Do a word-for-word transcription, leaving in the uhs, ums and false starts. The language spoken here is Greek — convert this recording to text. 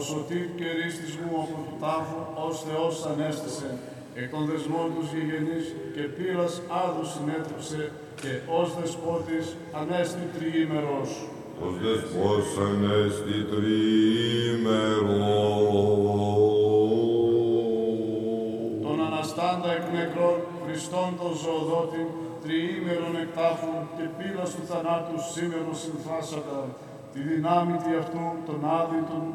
σωτήρ και ρίστης μου από του τάφου, ως Θεός ανέστησε, εκ των δεσμών τους γηγενής και πύρας άδου συνέτρεψε και ως δεσπότης ανέστη τριήμερος. Ως δεσπός ανέστη τριήμερος. Τον αναστάντα εκ νεκρών, Χριστόν τον ζωοδότη, τριήμερον εκτάφου και πύλας του θανάτου σήμερον συνθάσατα, τη δυνάμει τη αυτού των άδειτων